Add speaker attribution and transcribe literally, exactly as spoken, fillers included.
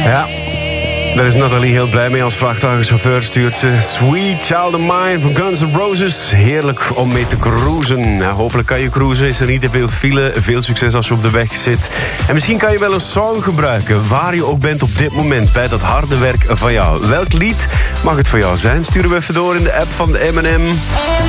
Speaker 1: Ja, daar is Nathalie heel blij mee als vrachtwagenchauffeur. Stuurt ze Sweet Child of Mine van Guns N' Roses. Heerlijk om mee te cruisen. Ja, hopelijk kan je cruisen, is er niet te veel file. Veel succes als je op de weg zit. En misschien kan je wel een song gebruiken, waar je ook bent op dit moment, bij dat harde werk van jou. Welk lied mag het voor jou zijn? Sturen we even door in de app van de M en M.